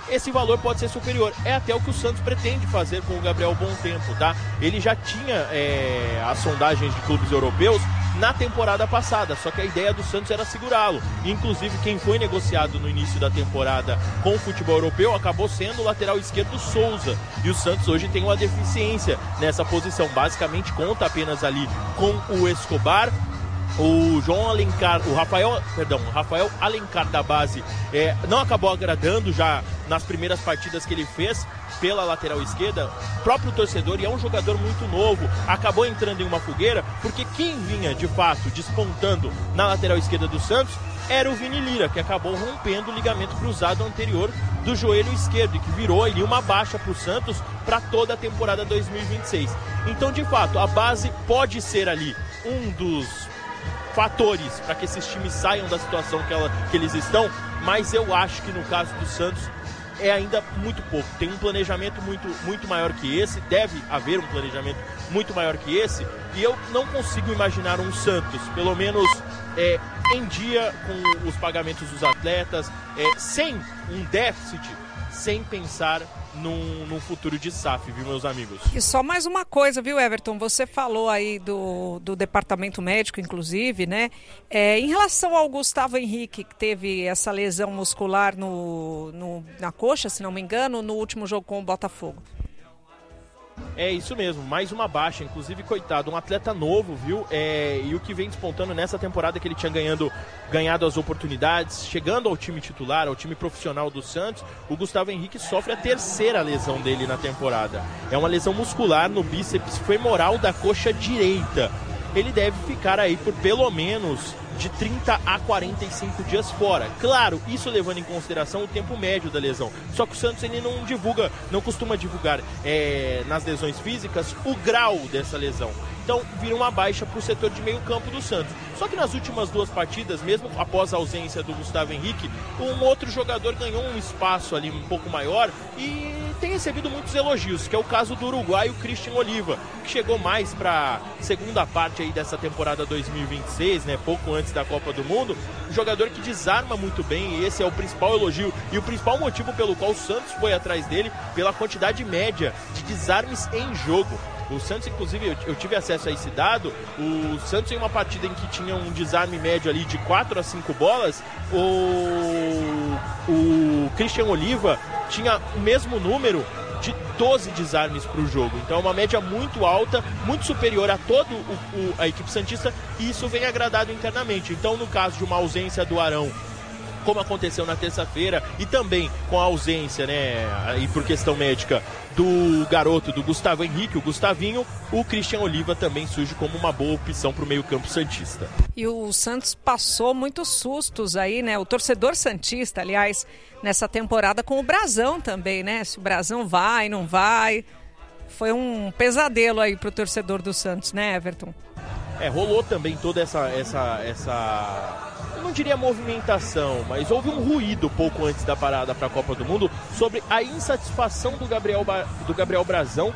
esse valor pode ser superior. É até o que o Santos pretende fazer com o Gabriel Bom Tempo, tá? Ele já tinha as sondagens de clubes europeus na temporada passada, só que a ideia do Santos era segurá-lo. Inclusive, quem foi negociado no início da temporada com o futebol europeu acabou sendo o lateral esquerdo Souza. E o Santos hoje tem uma deficiência nessa posição. Basicamente, conta apenas ali com o Escobar. O Rafael Alencar da base não acabou agradando já nas primeiras partidas que ele fez pela lateral esquerda. O próprio torcedor, e é um jogador muito novo, acabou entrando em uma fogueira, porque quem vinha de fato despontando na lateral esquerda do Santos era o Vini Lira, que acabou rompendo o ligamento cruzado anterior do joelho esquerdo e que virou ali uma baixa para o Santos para toda a temporada 2026. Então, de fato, a base pode ser ali um dos fatores para que esses times saiam da situação que eles estão, mas eu acho que no caso do Santos é ainda muito pouco. Tem um planejamento muito maior que esse, deve haver um planejamento muito maior que esse, e eu não consigo imaginar um Santos, pelo menos em dia, com os pagamentos dos atletas, sem um déficit, sem pensar num futuro de SAF, viu, meus amigos? E só mais uma coisa, viu, Everton? Você falou aí do departamento médico, inclusive, né? Em relação ao Gustavo Henrique, que teve essa lesão muscular na coxa, se não me engano, no último jogo com o Botafogo. É isso mesmo, mais uma baixa, inclusive, coitado, um atleta novo, viu? E o que vem despontando nessa temporada, que ele tinha ganhado as oportunidades, chegando ao time titular, ao time profissional do Santos, o Gustavo Henrique sofre a terceira lesão dele na temporada. É uma lesão muscular no bíceps femoral da coxa direita. Ele deve ficar aí por pelo menos de 30 a 45 dias fora. Claro, isso levando em consideração o tempo médio da lesão. Só que o Santos ele não costuma divulgar nas lesões físicas o grau dessa lesão. Então vira uma baixa para o setor de meio campo do Santos. Só que nas últimas duas partidas, mesmo após a ausência do Gustavo Henrique, um outro jogador ganhou um espaço ali um pouco maior e tem recebido muitos elogios, que é o caso do uruguaio Christian Oliva, que chegou mais para a segunda parte aí dessa temporada 2026, né, pouco antes da Copa do Mundo. Um jogador que desarma muito bem, e esse é o principal elogio e o principal motivo pelo qual o Santos foi atrás dele, pela quantidade média de desarmes em jogo. O Santos, inclusive, eu tive acesso a esse dado. O Santos, em uma partida em que tinha um desarme médio ali de 4 a 5 bolas, o Christian Oliva tinha o mesmo número de 12 desarmes para o jogo. Então é uma média muito alta, muito superior a toda a equipe santista, e isso vem agradado internamente. Então, no caso de uma ausência do Arão, como aconteceu na terça-feira, e também com a ausência, né, e por questão médica, do garoto, do Gustavo Henrique, o Gustavinho, o Christian Oliva também surge como uma boa opção para o meio-campo santista. E o Santos passou muitos sustos aí, né? O torcedor santista, aliás, nessa temporada com o Brazão também, né? Se o Brazão vai, não vai. Foi um pesadelo aí para o torcedor do Santos, né, Everton? Rolou também toda essa eu não diria movimentação, mas houve um ruído pouco antes da parada para a Copa do Mundo sobre a insatisfação do Gabriel Brazão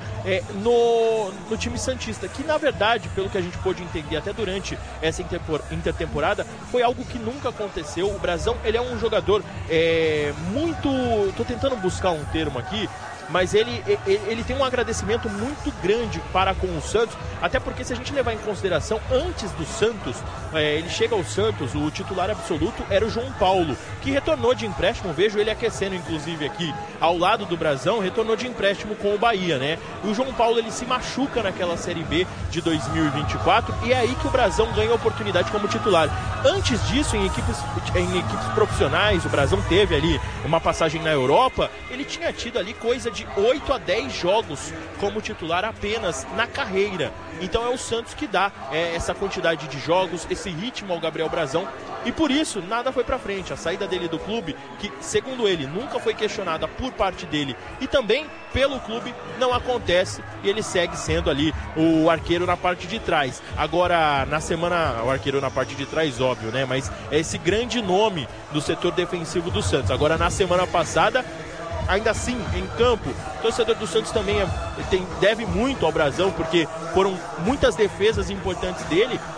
no time santista, que na verdade, pelo que a gente pôde entender até durante essa intertemporada, foi algo que nunca aconteceu. O Brazão, ele é um jogador muito... Tô tentando buscar um termo aqui, mas ele tem um agradecimento muito grande para com o Santos, até porque, se a gente levar em consideração, antes do Santos, ele chega ao Santos, o titular absoluto era o João Paulo, que retornou de empréstimo. Vejo ele aquecendo, inclusive, aqui ao lado do Brazão, retornou de empréstimo com o Bahia, né? E o João Paulo, ele se machuca naquela Série B de 2024, e é aí que o Brazão ganha a oportunidade como titular. Antes disso, em equipes profissionais, o Brazão teve ali uma passagem na Europa, ele tinha tido ali coisa de 8 a 10 jogos como titular apenas na carreira. Então é o Santos que dá essa quantidade de jogos, esse ritmo ao Gabriel Brazão, e por isso nada foi pra frente. A saída dele do clube, que segundo ele nunca foi questionada por parte dele e também pelo clube, não acontece, e ele segue sendo ali o arqueiro na parte de trás. Agora, na semana, o arqueiro na parte de trás, óbvio, né? Mas é esse grande nome do setor defensivo do Santos. Agora, na semana passada, ainda assim, em campo, o torcedor do Santos também deve muito ao Brazão, porque foram muitas defesas importantes dele,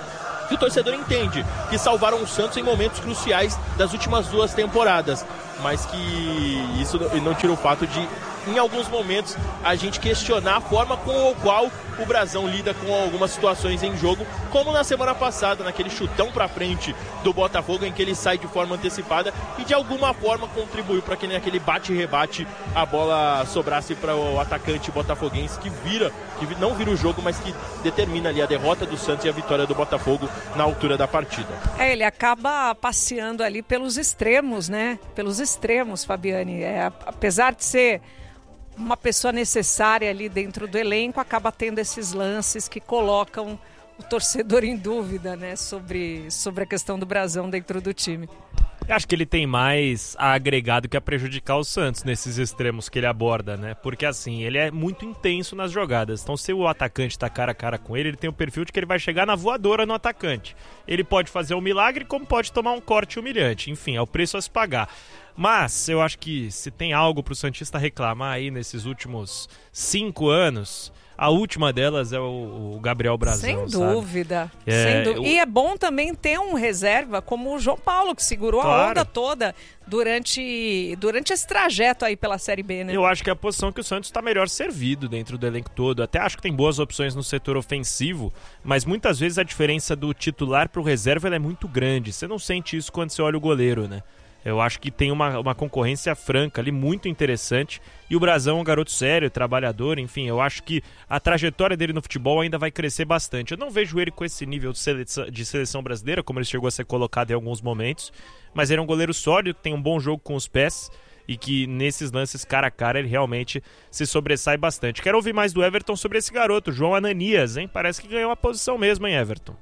que o torcedor entende, que salvaram o Santos em momentos cruciais das últimas 2 temporadas, mas que isso não tira o fato de, em alguns momentos, a gente questionar a forma com a qual o Brasão lida com algumas situações em jogo, como na semana passada, naquele chutão pra frente do Botafogo, em que ele sai de forma antecipada e de alguma forma contribuiu para que naquele bate-rebate a bola sobrasse para o atacante botafoguense, que não vira o jogo, mas que determina ali a derrota do Santos e a vitória do Botafogo na altura da partida. Ele acaba passeando ali pelos extremos, né? Pelos extremos, Fabiane. Apesar de ser uma pessoa necessária ali dentro do elenco, acaba tendo esses lances que colocam o torcedor em dúvida, né, sobre a questão do Brasão dentro do time. Eu acho que ele tem mais a agregar do que a prejudicar o Santos nesses extremos que ele aborda, né? Porque assim, ele é muito intenso nas jogadas. Então, se o atacante tá cara a cara com ele tem o perfil de que ele vai chegar na voadora no atacante. Ele pode fazer um milagre, como pode tomar um corte humilhante. Enfim, é o preço a se pagar. Mas eu acho que se tem algo pro santista reclamar aí nesses últimos 5 anos, a última delas é o Gabriel Brasão. Sem dúvida. E é bom também ter um reserva como o João Paulo, que segurou a onda toda durante esse trajeto aí pela Série B, né? Eu acho que é a posição que o Santos está melhor servido dentro do elenco todo. Até acho que tem boas opções no setor ofensivo, mas muitas vezes a diferença do titular pro reserva ela é muito grande. Você não sente isso quando você olha o goleiro, né? Eu acho que tem uma concorrência franca ali, muito interessante. E o Brasão é um garoto sério, trabalhador, enfim. Eu acho que a trajetória dele no futebol ainda vai crescer bastante. Eu não vejo ele com esse nível de seleção brasileira, como ele chegou a ser colocado em alguns momentos. Mas ele é um goleiro sólido, que tem um bom jogo com os pés. E que nesses lances cara a cara ele realmente se sobressai bastante. Quero ouvir mais do Everton sobre esse garoto, João Ananias, hein? Parece que ganhou uma posição mesmo, hein, Everton?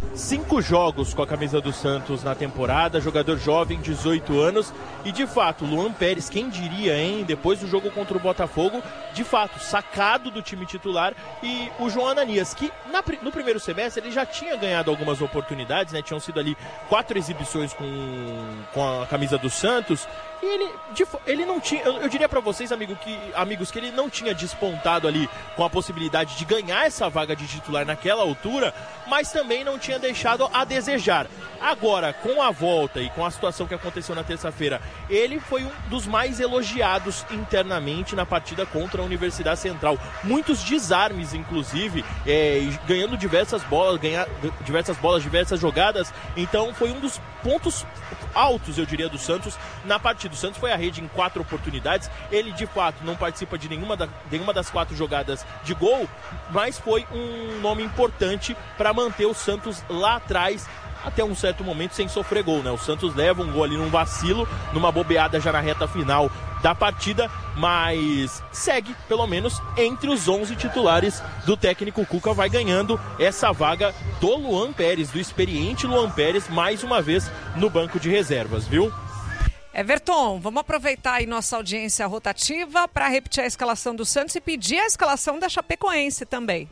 5 jogos com a camisa do Santos na temporada, jogador jovem, 18 anos, e de fato, Luan Pérez, quem diria, hein, depois do jogo contra o Botafogo, de fato, sacado do time titular, e o João Ananias, que no primeiro semestre ele já tinha ganhado algumas oportunidades, né, tinham sido ali 4 exibições com a camisa do Santos, e ele não tinha, eu diria pra vocês, amigos, que ele não tinha despontado ali com a possibilidade de ganhar essa vaga de titular naquela altura, mas também não tinha deixado a desejar. Agora, com a volta e com a situação que aconteceu na terça-feira, ele foi um dos mais elogiados internamente na partida contra a Universidade Central. Muitos desarmes, inclusive, ganhando diversas bolas, diversas jogadas. Então, foi um dos pontos altos, eu diria, do Santos na partida. O Santos foi à rede em 4 oportunidades. Ele, de fato, não participa de nenhuma das 4 jogadas de gol, mas foi um nome importante para manter o Santos lá atrás até um certo momento sem sofrer gol, né? O Santos leva um gol ali num vacilo, numa bobeada já na reta final da partida, mas segue, pelo menos, entre os 11 titulares do técnico Cuca, vai ganhando essa vaga do Luan Pérez, do experiente Luan Pérez, mais uma vez no banco de reservas, viu? Everton, vamos aproveitar aí nossa audiência rotativa para repetir a escalação do Santos e pedir a escalação da Chapecoense também.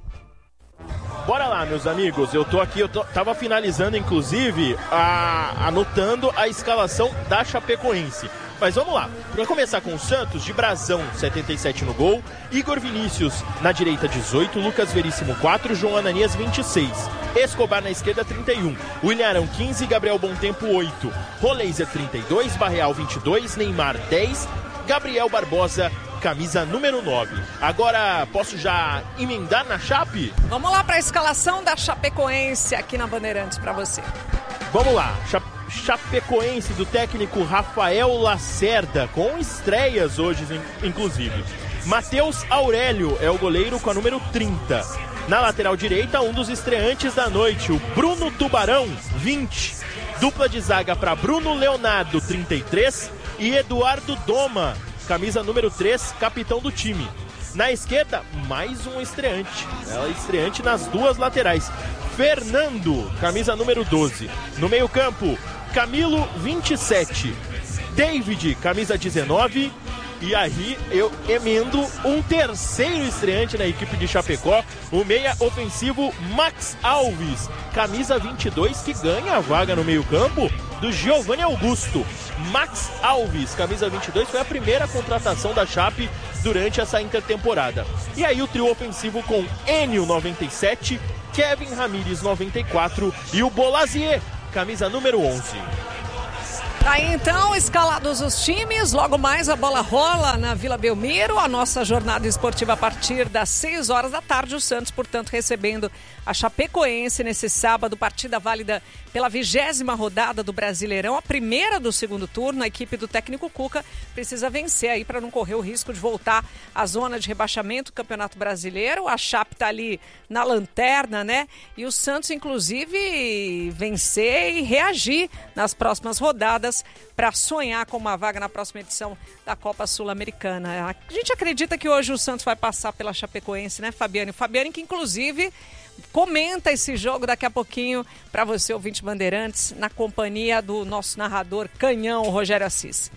Bora lá, meus amigos, eu tava finalizando, inclusive, anotando a escalação da Chapecoense. Mas vamos lá, para começar com o Santos, de Brasão, 77 no gol, Igor Vinícius na direita, 18, Lucas Veríssimo, 4, João Ananias, 26, Escobar na esquerda, 31, William Arão, 15, Gabriel Bontempo, 8, Roleiser, 32, Barreal, 22, Neymar, 10, Gabriel Barbosa, camisa número 9. Agora, posso já emendar na Chape? Vamos lá para a escalação da Chapecoense aqui na Bandeirantes para você. Vamos lá, Chapecoense do técnico Rafael Lacerda, com estreias hoje, inclusive. Matheus Aurélio é o goleiro com a número 30. Na lateral direita, um dos estreantes da noite, o Bruno Tubarão, 20. Dupla de zaga para Bruno Leonardo, 33, e Eduardo Doma, camisa número 3, capitão do time. Na esquerda, mais um estreante. Estreante nas 2 laterais. Fernando, camisa número 12. No meio-campo, Camilo, 27. David, camisa 19. E aí eu emendo um terceiro estreante na equipe de Chapecó, o meia ofensivo Max Alves, camisa 22, que ganha a vaga no meio-campo do Giovanni Augusto. Max Alves, camisa 22, foi a primeira contratação da Chape durante essa intertemporada. E aí o trio ofensivo com Enio, 97, Kevin Ramírez, 94, e o Bolazier, camisa número 11. Aí então, escalados os times, logo mais a bola rola na Vila Belmiro, a nossa jornada esportiva a partir das 6 horas da tarde, o Santos, portanto, recebendo a Chapecoense nesse sábado, partida válida pela 20ª rodada do Brasileirão, a primeira do segundo turno. A equipe do técnico Cuca precisa vencer aí para não correr o risco de voltar à zona de rebaixamento do Campeonato Brasileiro. A Chape está ali na lanterna, né? E o Santos, inclusive, vencer e reagir nas próximas rodadas para sonhar com uma vaga na próxima edição da Copa Sul-Americana. A gente acredita que hoje o Santos vai passar pela Chapecoense, né, Fabiane? Fabiane que, inclusive, comenta esse jogo daqui a pouquinho para você, ouvinte Bandeirantes, na companhia do nosso narrador canhão, Rogério Assis.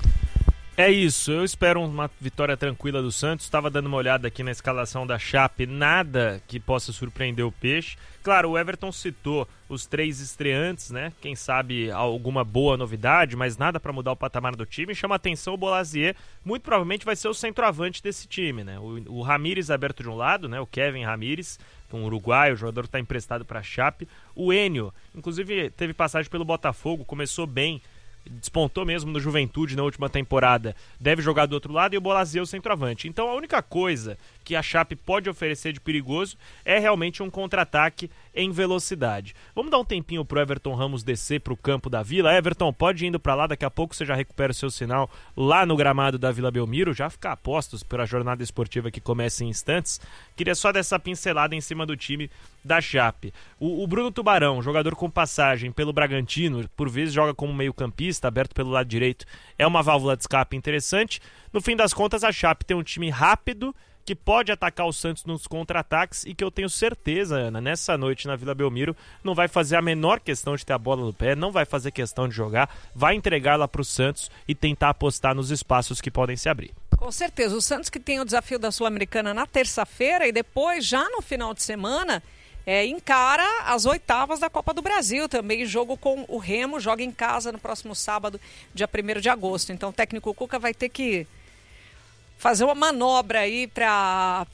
É isso, eu espero uma vitória tranquila do Santos. Estava dando uma olhada aqui na escalação da Chape, nada que possa surpreender o Peixe. Claro, o Everton citou os 3 estreantes, né? Quem sabe alguma boa novidade, mas nada para mudar o patamar do time. Chama atenção o Bolazier, muito provavelmente vai ser o centroavante desse time, né? O Ramírez aberto de um lado, né? O Kevin Ramírez, um uruguaio, o jogador está emprestado para a Chape. O Enio, inclusive teve passagem pelo Botafogo, começou bem, despontou mesmo no Juventude na última temporada, deve jogar do outro lado, e o Bolazier o centroavante. Então a única coisa que a Chape pode oferecer de perigoso é realmente um contra-ataque em velocidade. Vamos dar um tempinho pro Everton Ramos descer pro campo da Vila. Everton, pode ir indo pra lá, daqui a pouco você já recupera o seu sinal lá no gramado da Vila Belmiro, já ficar a postos pela jornada esportiva que começa em instantes. Queria só dessa pincelada em cima do time da Chape. O Bruno Tubarão, jogador com passagem pelo Bragantino, por vezes joga como meio-campista, aberto pelo lado direito, é uma válvula de escape interessante. No fim das contas, a Chape tem um time rápido, que pode atacar o Santos nos contra-ataques e que eu tenho certeza, Ana, nessa noite na Vila Belmiro, não vai fazer a menor questão de ter a bola no pé, não vai fazer questão de jogar, vai entregá-la para o Santos e tentar apostar nos espaços que podem se abrir. Com certeza, o Santos que tem o desafio da Sul-Americana na terça-feira e depois, já no final de semana, encara as oitavas da Copa do Brasil, também jogo com o Remo, joga em casa no próximo sábado, dia 1º de agosto. Então o técnico Cuca vai ter que fazer uma manobra aí para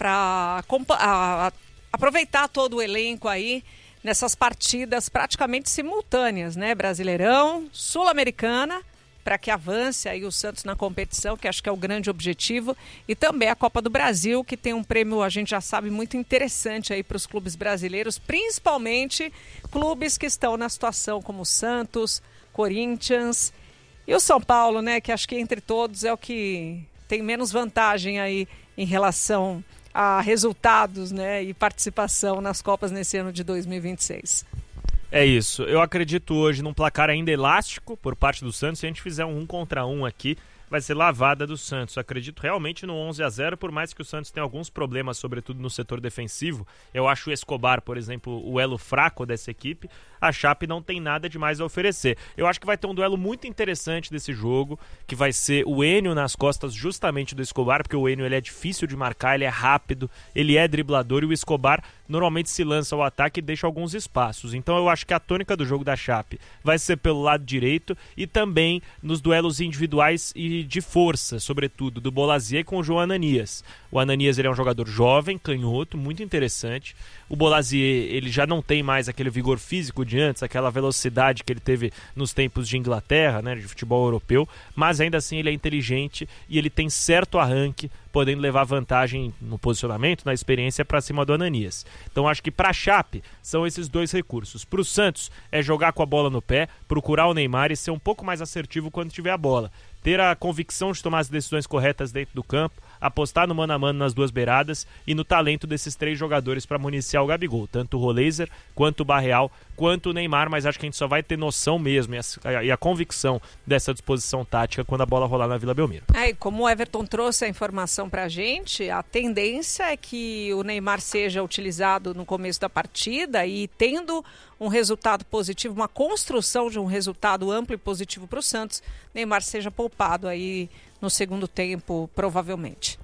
aproveitar todo o elenco aí nessas partidas praticamente simultâneas, né? Brasileirão, Sul-Americana, para que avance aí o Santos na competição, que acho que é o grande objetivo, e também a Copa do Brasil, que tem um prêmio, a gente já sabe, muito interessante aí para os clubes brasileiros, principalmente clubes que estão na situação como Santos, Corinthians e o São Paulo, né? Que acho que entre todos é o que tem menos vantagem aí em relação a resultados, né, e participação nas Copas nesse ano de 2026. É isso, eu acredito hoje num placar ainda elástico por parte do Santos. Se a gente fizer um 1 contra 1 aqui, vai ser lavada do Santos. Eu acredito realmente no 11-0, por mais que o Santos tenha alguns problemas, sobretudo no setor defensivo. Eu acho o Escobar, por exemplo, o elo fraco dessa equipe. A Chape não tem nada demais a oferecer. Eu acho que vai ter um duelo muito interessante desse jogo, que vai ser o Enio nas costas justamente do Escobar, porque o Enio ele é difícil de marcar, ele é rápido, ele é driblador, e o Escobar normalmente se lança ao ataque e deixa alguns espaços. Então eu acho que a tônica do jogo da Chape vai ser pelo lado direito e também nos duelos individuais e de força, sobretudo, do Bolazier com o João Ananias. O Ananias ele é um jogador jovem, canhoto, muito interessante. O Bolazier ele já não tem mais aquele vigor físico de antes, aquela velocidade que ele teve nos tempos de Inglaterra, né, de futebol europeu, mas ainda assim ele é inteligente e ele tem certo arranque, podendo levar vantagem no posicionamento, na experiência para cima do Ananias. Então acho que para a Chape são esses dois recursos. Para o Santos é jogar com a bola no pé, procurar o Neymar e ser um pouco mais assertivo quando tiver a bola. Ter a convicção de tomar as decisões corretas dentro do campo, apostar no mano a mano nas duas beiradas e no talento desses 3 jogadores para municiar o Gabigol, tanto o Roleiser, quanto o Barreal, quanto o Neymar, mas acho que a gente só vai ter noção mesmo e a convicção dessa disposição tática quando a bola rolar na Vila Belmiro. E como o Everton trouxe a informação pra gente, a tendência é que o Neymar seja utilizado no começo da partida e tendo um resultado positivo, uma construção de um resultado amplo e positivo para o Santos, Neymar seja poupado aí no segundo tempo, provavelmente.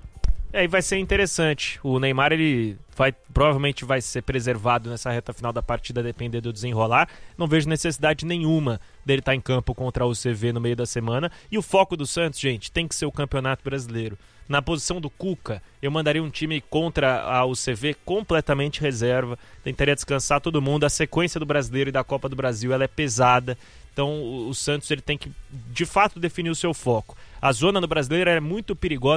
Aí vai ser interessante. O Neymar, provavelmente vai ser preservado nessa reta final da partida, depender do desenrolar. Não vejo necessidade nenhuma dele estar em campo contra a UCV no meio da semana. E o foco do Santos, gente, tem que ser o Campeonato Brasileiro. Na posição do Cuca, eu mandaria um time contra a UCV completamente reserva. Tentaria descansar todo mundo. A sequência do Brasileiro e da Copa do Brasil, ela é pesada. Então o Santos ele tem que, de fato, definir o seu foco. A zona do Brasileiro é muito perigosa.